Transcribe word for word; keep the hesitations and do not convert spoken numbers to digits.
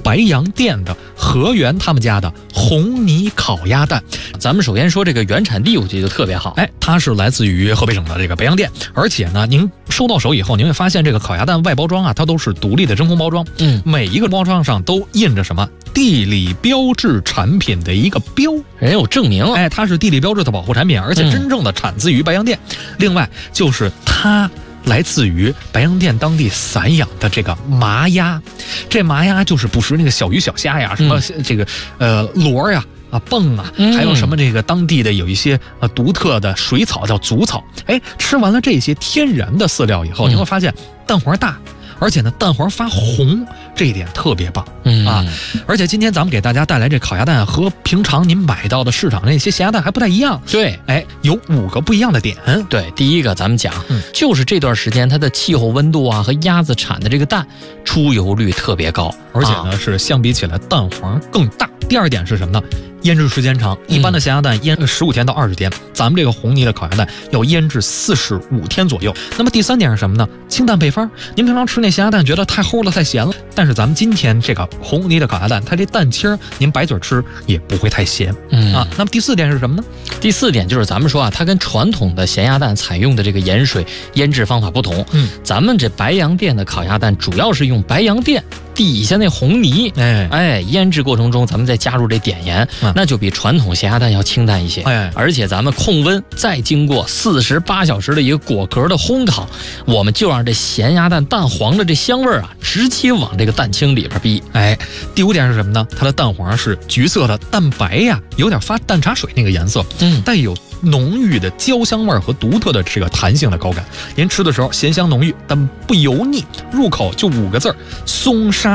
白洋淀的河源他们家的红泥烤鸭蛋。 咱们首先说这个原产地，我觉得就特别好。 哎，它是来自于河北省的这个白洋淀，而且呢，您收到手以后，您会发现这个烤鸭蛋外包装啊，它都是独立的真空包装。 嗯， 每一个包装上都印着什么地理标志产品的一个标， 人有证明。 哎，它是地理标志的保护产品，而且真正的产自于白洋淀。嗯、另外就是它来自于白洋淀当地散养的这个麻鸭，这麻鸭就是捕食那个小鱼小虾呀，什么这个、嗯、呃螺呀。啊，蹦啊，还有什么这个当地的有一些呃独特的水草叫足草。哎，吃完了这些天然的饲料以后，嗯、你会发现蛋黄大，而且呢蛋黄发红，这一点特别棒。 嗯啊，而且今天咱们给大家带来这烤鸭蛋和平常您买到的市场那些咸鸭蛋还不太一样。 对， 哎，有五个不一样的点。 对，第一个咱们讲， 嗯、 就是这段时间它的气候温度啊和鸭子产的这个蛋出油率特别高， 而且呢、啊、是相比起来蛋黄更大。第二点是什么呢？腌制时间长，一般的咸鸭蛋腌十五天到二十天，咱们这个红泥的烤鸭蛋要腌制四十五天左右。那么第三点是什么呢？清淡配方。您平常吃那咸鸭蛋觉得太齁了、太咸了，但是咱们今天这个红泥的烤鸭蛋，它这蛋清您白嘴吃也不会太咸。 嗯啊，那么第四点是什么呢？ 第四点就是咱们说啊，它跟传统的咸鸭蛋采用的这个盐水腌制方法不同。 嗯， 咱们这白洋淀的烤鸭蛋主要是用白洋淀底下那红泥， 哎哎，腌制过程中咱们再加入这碘盐，嗯、那就比传统咸鸭蛋要清淡一些。 哎， 而且咱们控温，再经过四十八小时的一个果壳的烘烤，我们就让这咸鸭蛋蛋黄的这香味啊，直接往这个蛋清里边逼。 哎，第五点是什么呢？它的蛋黄是橘色的，蛋白呀有点发淡茶水那个颜色， 嗯， 带有浓郁的焦香味和独特的这个弹性的口感。您吃的时候咸香浓郁，但不油腻，入口就五个字儿：松沙。